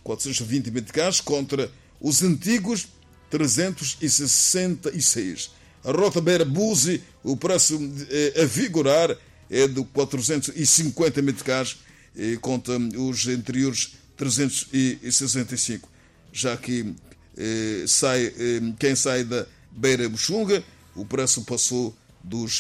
420 meticais contra os antigos 366. A rota Beira-Buzi, o preço a vigorar é de 450 meticais contra os anteriores 365. Já que quem sai da Beira-Buxunga, o preço passou dos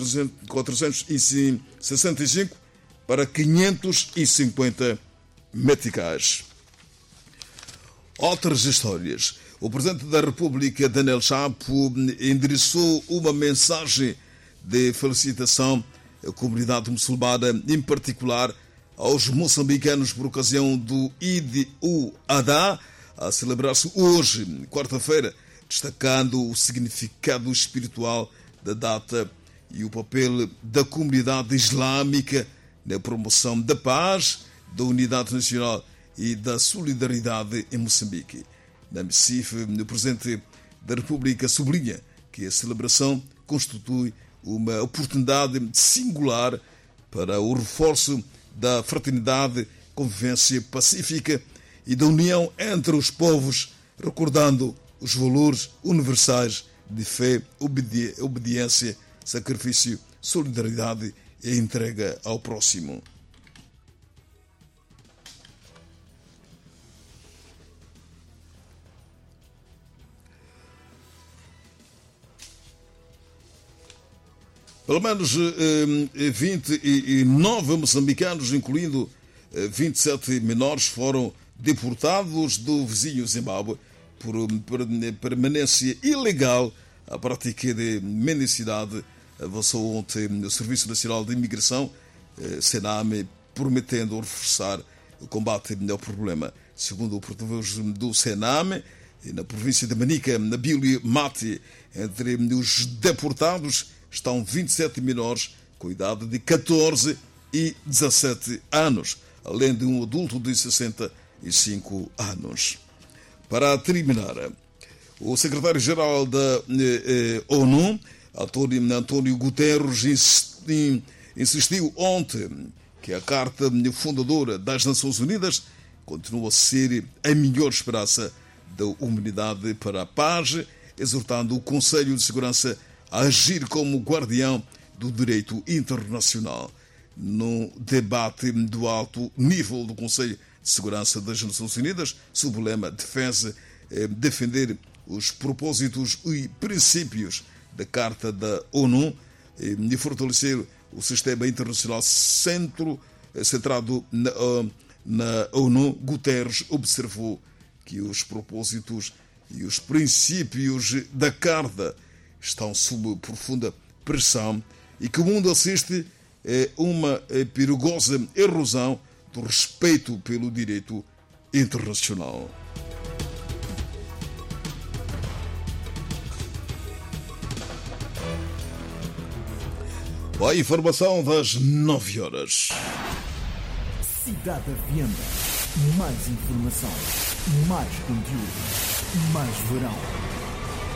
465 para 550 meticais. Outras histórias. O Presidente da República, Daniel Chapo, endereçou uma mensagem de felicitação à comunidade muçulmana, em particular aos moçambicanos, por ocasião do Eid al-Adha, a celebrar-se hoje, quarta-feira, destacando o significado espiritual da data e o papel da comunidade islâmica na promoção da paz, da unidade nacional e da solidariedade em Moçambique. Na missiva, o Presidente da República sublinha que a celebração constitui uma oportunidade singular para o reforço da fraternidade, convivência pacífica e da união entre os povos, recordando os valores universais de fé, obediência, sacrifício, solidariedade e entrega ao próximo. Pelo menos 29 moçambicanos, incluindo 27 menores, foram deportados do vizinho Zimbábue por permanência ilegal. A prática de mendicidade avançou ontem no Serviço Nacional de Imigração, SENAME, prometendo reforçar o combate ao problema. Segundo o porta-voz do SENAME, na província de Manica, Nabílio Mati, entre os deportados estão 27 menores com idade de 14 e 17 anos, além de um adulto de 65 anos. Para terminar, o secretário-geral da ONU, António Guterres, insistiu ontem que a Carta Fundadora das Nações Unidas continua a ser a melhor esperança da humanidade para a paz, exortando o Conselho de Segurança a agir como guardião do direito internacional. No debate do alto nível do Conselho de Segurança das Nações Unidas, sob o lema defender os propósitos e princípios da Carta da ONU e fortalecer o sistema internacional centrado na ONU, Guterres observou que os propósitos e os princípios da Carta estão sob profunda pressão e que o mundo assiste a uma perigosa erosão do respeito pelo direito internacional. A informação das 9 horas. Cidade Viana. Mais informação, mais conteúdo, mais verão.